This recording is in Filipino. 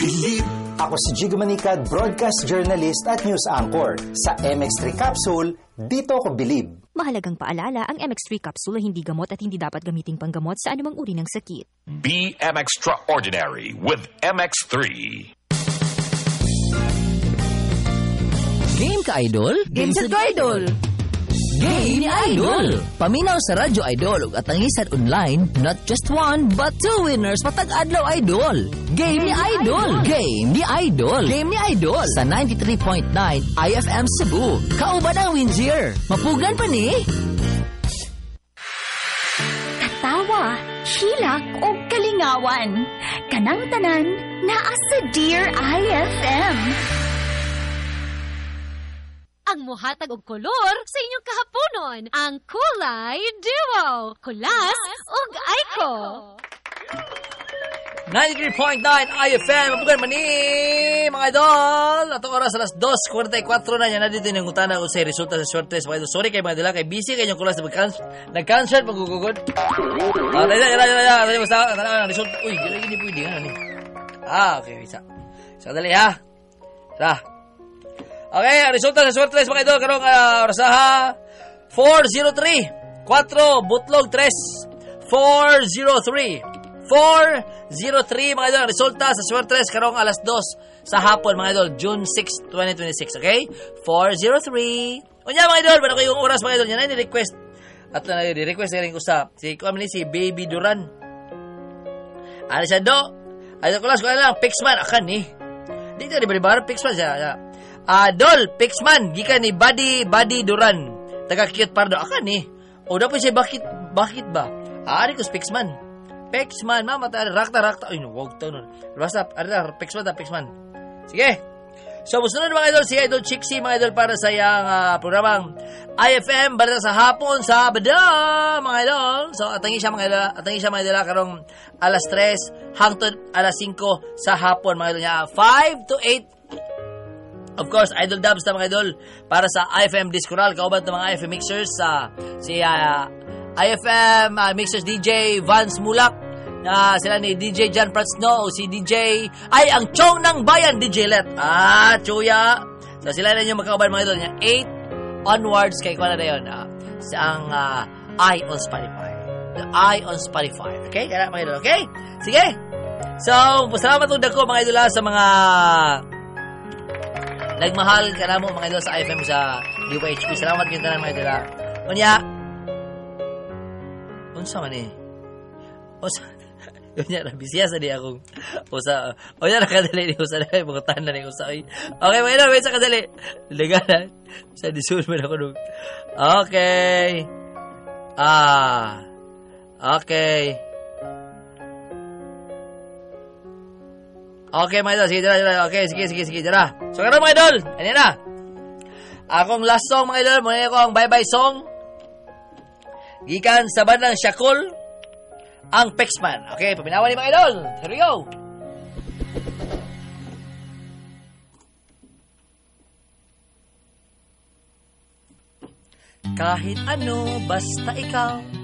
Bilib. Ako si Jigo Manicad, broadcast journalist at news anchor. Sa MX3 Capsule, dito ako bilib. Mahalagang paalala, ang MX3 capsule ay hindi gamot at hindi dapat gamiting panggamot sa anumang uri ng sakit. Be extraordinary with MX3. Game ka, Idol? Game set ko, Idol! Game ni Idol! Paminaw sa Radyo Idol ug atangisan online, not just one, but two winners patag adlaw, Idol! Game ni Idol! Game ni Idol! Game ni Idol! Sa 93.9 IFM Cebu. Kauban ang Windsor. Mapugan pa ni? Katawa, hilak o kalingawan. Kanang tanan, naa sa Dear IFM. Ang muhatag og kolor sa inyong kahaponon, ang Kulay Duo, Kulas ug Aiko. 93.9 IFM, mabugan man ni mga idol. Atong oras alas 2:44 na yan. Nandito yung utana ko sa resulta sa short test. Mga idol, sorry kayo mga idol, kay busy kayo yung kulas nag-cancel pagkukugod. Tala, basta, result. Uy, hindi pwede nga ni. Okay, isa. Isa dali ha. Isa. Okay, ang resulta sa short test mga idol, karong orasaha 403, 4, butlog 3, 403 mga idol, ang resulta sa short test karong alas 2 sa hapon mga idol, June 6, 2026, okay? 403. Unya mga idol, bano kayong oras mga idol, yan ay ni-request. At ni-request rin ko sa si Baby Duran. Ano siya do? Ay ko lang Pixman akan ni. Dito di balibar Pixman siya. Dol Pixman gikan ni Buddy Duran. Taga cute pardo akan ni. O dapat siya bakit ba? Ari ko Pixman, mama ta rakta. Ay no, wag ta nun. Basta ari Pixman. Sige. So, musunod mga idol, si Idol Chixie, mga idol, para sa iyang programang IFM, balita sa hapon, Sabado, mga idol. So, atangi siya mga idol, karong alas 3, hangtod alas 5 sa hapon, mga idol niya. 5 to 8. Of course, Idol Dubs na mga idol, para sa IFM Discoral, kauban ng mga IFM Mixers, si IFM Mixers DJ Vance Mulak, sila ni DJ John Pratsno o si DJ ang Chong ng Bayan, DJ Let. Chuya. So sila na yung magkakaban mga idol niya. 8 onwards kay kuha na yun. Ang I on Spotify. The I on Spotify. Okay? Kaya mga idol. Okay? Sige. So, salamat po dako mga idol sa mga nagmahal ka na mo mga idol sa IFM sa DYHP. Salamat kayo tanan mga idol. Unya. Unsa man eh? Yun yan, bisya sa di akong usa. O yan, nakadali ni usa na yung mga tanan ni usa. Okay, mga ina, may sa kadali. Liganan. Sa disulman ako nung. Okay. Okay. Okay, mga idol. Sige, dira. Okay, sige, dira. So, karoon mga idol. Ano na? Akong last song, mga idol. Muna ko ang bye-bye song. Gikan sa bandang Syakol. Ang Pixman. Okay, paminawan ni mga idol. Here we go. Kahit ano, basta ikaw